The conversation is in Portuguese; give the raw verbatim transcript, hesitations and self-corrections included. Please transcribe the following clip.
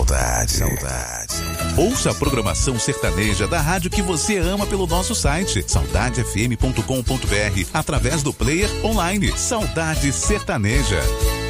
Saudade. Saudade. Ouça a programação sertaneja da rádio que você ama pelo nosso site saudade f m ponto com ponto b r através do player online Saudade Sertaneja.